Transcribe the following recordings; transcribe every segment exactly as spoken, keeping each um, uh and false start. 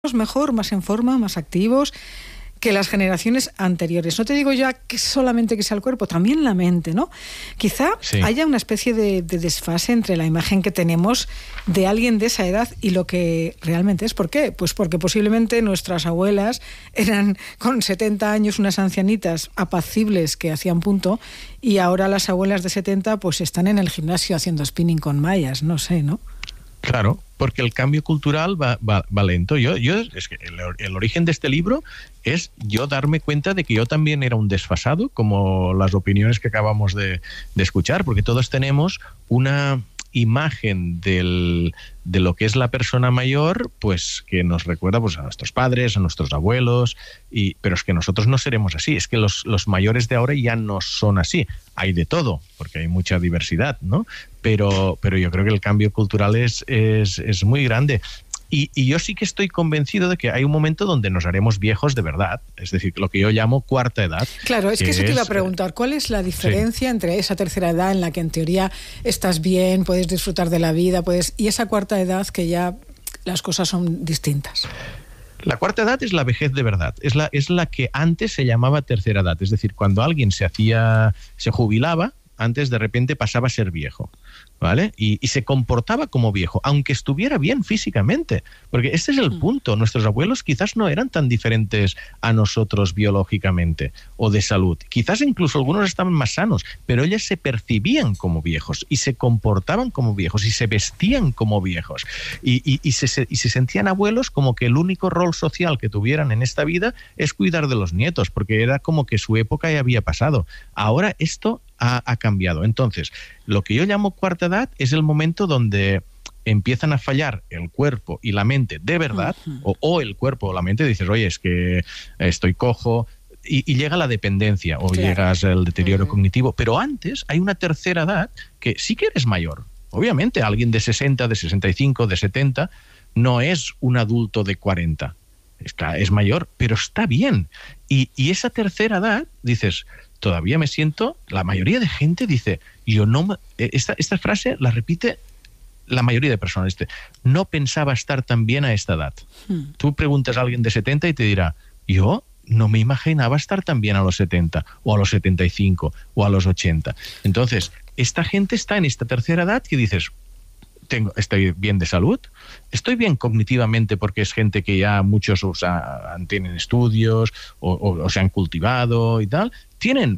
mejor, más en forma, más activos que las generaciones anteriores. No te digo ya que solamente que sea el cuerpo, también la mente, ¿no? Quizá sí. haya una especie de, de desfase entre la imagen que tenemos de alguien de esa edad y lo que realmente es. ¿Por qué? Pues porque posiblemente nuestras abuelas eran con setenta años unas ancianitas apacibles que hacían punto, y ahora las abuelas de setenta pues están en el gimnasio haciendo spinning con mallas, no sé, ¿no? Claro, porque el cambio cultural va, va, va lento. Yo, yo, es que el, el origen de este libro es yo darme cuenta de que yo también era un desfasado, como las opiniones que acabamos de, de escuchar, porque todos tenemos una imagen del, de lo que es la persona mayor, pues que nos recuerda pues a nuestros padres, a nuestros abuelos, y, pero es que nosotros no seremos así, es que los, los mayores de ahora ya no son así. Hay de todo, porque hay mucha diversidad, ¿no? Pero, pero yo creo que el cambio cultural es, es, es muy grande. Y, y yo sí que estoy convencido de que hay un momento donde nos haremos viejos de verdad, es decir, lo que yo llamo cuarta edad. Claro, es que, que eso te iba a preguntar, ¿cuál es la diferencia sí. entre esa tercera edad en la que en teoría estás bien, puedes disfrutar de la vida, puedes, y esa cuarta edad que ya las cosas son distintas? La cuarta edad es la vejez de verdad, es la, es la que antes se llamaba tercera edad, es decir, cuando alguien se hacía, se jubilaba, antes de repente pasaba a ser viejo, ¿vale? Y, y se comportaba como viejo, aunque estuviera bien físicamente, porque este es el punto. Nuestros abuelos quizás no eran tan diferentes a nosotros biológicamente o de salud. Quizás incluso algunos estaban más sanos, pero ellos se percibían como viejos y se comportaban como viejos y se vestían como viejos. Y, y, y, se, y se sentían abuelos como que el único rol social que tuvieran en esta vida es cuidar de los nietos, porque era como que su época ya había pasado. Ahora esto ha, ha cambiado. Entonces, lo que yo llamo cuarta edad es el momento donde empiezan a fallar el cuerpo y la mente de verdad, uh-huh. o, o el cuerpo o la mente, dices, oye, es que estoy cojo, y, y llega la dependencia, o claro. llegas al deterioro uh-huh. cognitivo. Pero antes hay una tercera edad que sí que eres mayor. Obviamente, alguien de sesenta, de sesenta y cinco, de setenta, no es un adulto de cuarenta. Está, es mayor, pero está bien. Y, y esa tercera edad, dices, todavía me siento, la mayoría de gente dice, yo no, esta, esta frase la repite la mayoría de personas, este, no pensaba estar tan bien a esta edad. Hmm. Tú preguntas a alguien de setenta y te dirá, yo no me imaginaba estar tan bien a los setenta, o a los setenta y cinco, o a los ochenta. Entonces, esta gente está en esta tercera edad que dices, tengo, estoy bien de salud, estoy bien cognitivamente porque es gente que ya muchos o sea, tienen estudios o, o, o se han cultivado y tal, tienen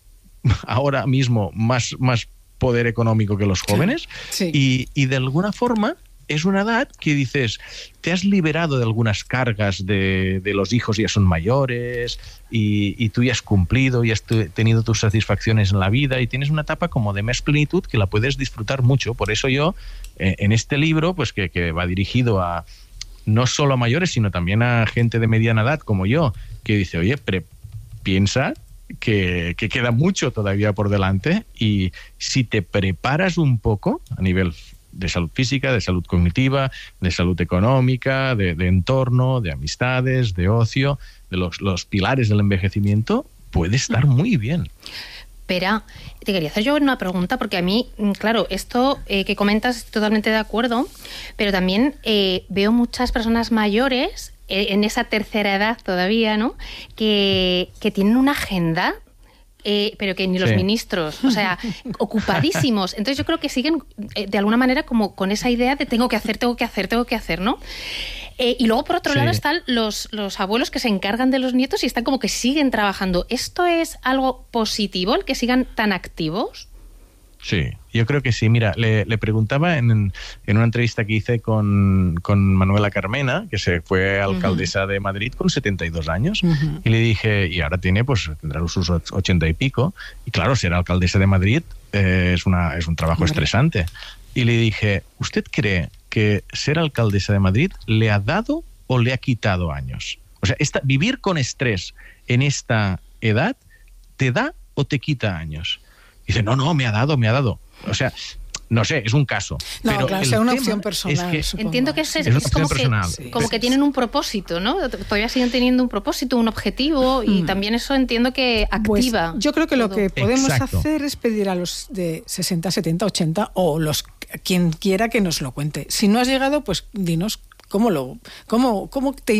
ahora mismo más, más poder económico que los jóvenes sí. y, y de alguna forma es una edad que dices, te has liberado de algunas cargas de, de los hijos ya son mayores y, y tú ya has cumplido y has tu, tenido tus satisfacciones en la vida y tienes una etapa como de más plenitud que la puedes disfrutar mucho. Por eso yo, eh, en este libro, pues que, que va dirigido a no solo a mayores, sino también a gente de mediana edad como yo, que dice, oye, pre, piensa que, que queda mucho todavía por delante y si te preparas un poco a nivel de salud física, de salud cognitiva, de salud económica, de, de entorno, de amistades, de ocio, de los, los pilares del envejecimiento, puede estar muy bien. Espera, te quería hacer yo una pregunta, porque a mí, claro, esto eh, que comentas estoy totalmente de acuerdo, pero también eh, veo muchas personas mayores eh, en esa tercera edad todavía, ¿no?, que, que tienen una agenda. Eh, pero que ni los sí. ministros, o sea, ocupadísimos. Entonces yo creo que siguen eh, de alguna manera como con esa idea de tengo que hacer, tengo que hacer, tengo que hacer, ¿no? Eh, y luego por otro sí. lado están los, los abuelos que se encargan de los nietos y están como que siguen trabajando. ¿Esto es algo positivo, el que sigan tan activos? Sí, yo creo que sí. Mira, le, le preguntaba en, en una entrevista que hice con, con Manuela Carmena, que se fue alcaldesa uh-huh. de Madrid con setenta y dos años, uh-huh. y le dije, y ahora tiene, pues tendrá sus ochenta y pico, y claro, ser alcaldesa de Madrid eh, es, una, es un trabajo Madrid. estresante. Y le dije, ¿usted cree que ser alcaldesa de Madrid le ha dado o le ha quitado años? O sea, esta, vivir con estrés en esta edad, ¿te da o te quita años? Dice, no, no, me ha dado, me ha dado. O sea, no sé, es un caso. No, pero claro, es una opción personal. Es que, entiendo que es, es, es, es como, que, sí. como que tienen un propósito, ¿no? Todavía siguen teniendo un propósito, un objetivo, y mm. también eso entiendo que activa. Pues yo creo que todo. Lo que podemos Exacto. hacer es pedir a los de sesenta, setenta, ochenta o los quien quiera que nos lo cuente. Si no has llegado, pues dinos ¿Cómo, lo, cómo, cómo te